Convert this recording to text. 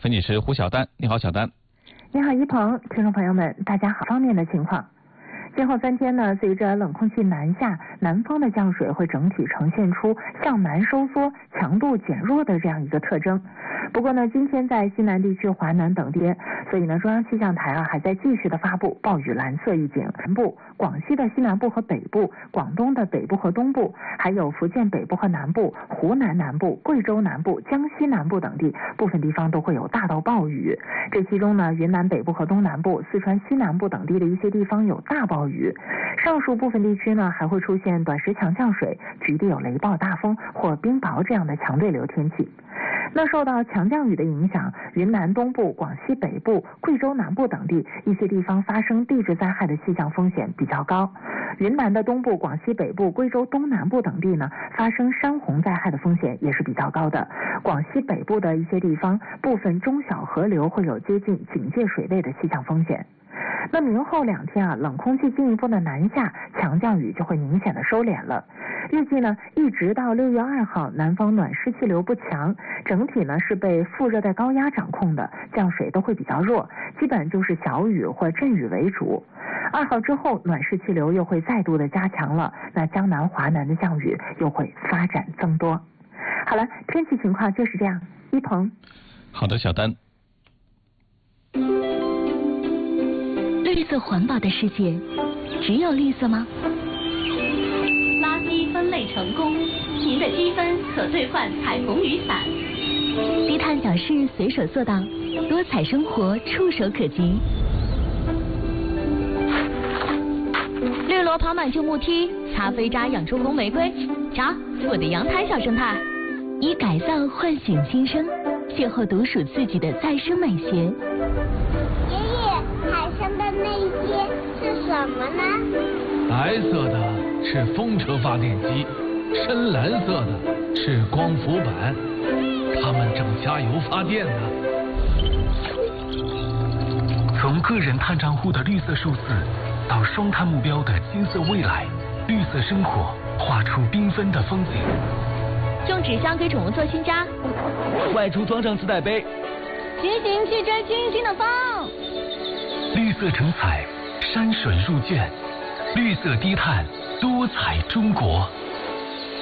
分析师胡小丹，你好，小丹。 你好，一鹏，听众朋友们，大家好。方面的情况，今后3天呢，随着冷空气南下，南方的降水会整体呈现出向南收缩、强度减弱的这样一个特征。不过呢，今天在西南地区、华南等地，所以呢，中央气象台还在继续的发布暴雨蓝色预警。南部、广西的西南部和北部、广东的北部和东部，还有福建北部和南部、湖南南部、贵州南部、江西南部等地，部分地方都会有大到暴雨。这其中呢，云南北部和东南部、四川西南部等地的一些地方有大暴雨。上述部分地区呢，还会出现短时强降水，局地有雷暴大风或冰雹这样的强对流天气。那受到强降雨的影响，云南东部、广西北部、贵州南部等地一些地方发生地质灾害的气象风险比较高。云南的东部、广西北部、贵州东南部等地呢，发生山洪灾害的风险也是比较高的。广西北部的一些地方，部分中小河流会有接近警戒水位的气象风险。那明后2天冷空气进一步的南下，强降雨就会明显的收敛了。预计呢，一直到6月2号，南方暖湿气流不强，整体呢是被副热带高压掌控的，降水都会比较弱，基本就是小雨或阵雨为主。2号之后，暖湿气流又会再度的加强了，那江南、华南的降雨又会发展增多。好了，天气情况就是这样。一鹏， 好的，小丹。 绿色环保的世界，只有绿色吗？ 垃圾分类成功，您的积分可兑换彩虹雨伞。 低碳小事随手做到，多彩生活触手可及。绿萝跑满旧木梯，擦飞渣养出红玫瑰。瞧，我的阳台小生态。以改造唤醒新生，邂逅独属自己的再生美学。 爷爷，海上的那些是什么呢？ 白色的是风车发电机，深蓝色的是光伏板，它们正加油发电呢。 从个人碳账户的绿色数字，到双碳目标的金色未来，绿色生活画出缤纷的风景。 种纸箱给宠物做新家， 外出装上自带杯， 骑行去追星星的风。 绿色成彩，山水入卷，绿色低碳，多彩中国。